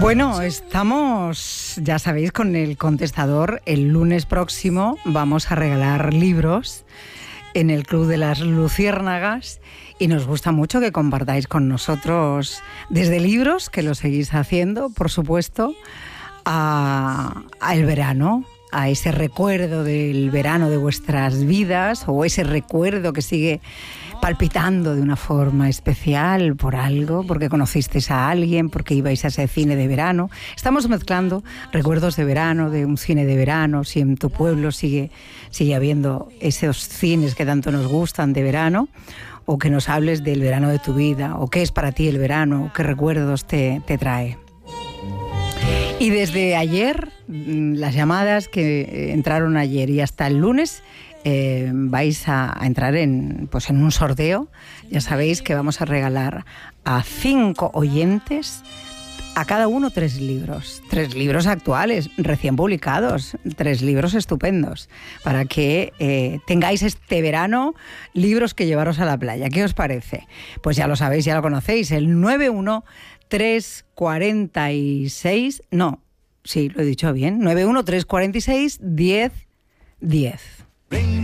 Bueno, estamos, ya sabéis, con el contestador. El lunes próximo vamos a regalar libros en el Club de las Luciérnagas y nos gusta mucho que compartáis con nosotros desde libros, que lo seguís haciendo, por supuesto, a el verano, a ese recuerdo del verano de vuestras vidas o ese recuerdo que sigue palpitando de una forma especial por algo, porque conocisteis a alguien, porque ibais a ese cine de verano. Estamos mezclando recuerdos de verano, de un cine de verano, si en tu pueblo sigue habiendo esos cines que tanto nos gustan de verano, o que nos hables del verano de tu vida, o qué es para ti el verano, qué recuerdos te trae. Y desde ayer, las llamadas que entraron ayer y hasta el lunes, vais a entrar en un sorteo. Ya sabéis que vamos a regalar a 5 oyentes, a cada uno 3 libros. 3 libros actuales, recién publicados, 3 libros estupendos, para que tengáis este verano libros que llevaros a la playa. ¿Qué os parece? Pues ya lo sabéis, ya lo conocéis, el 91346... No, sí, lo he dicho bien, 913461010.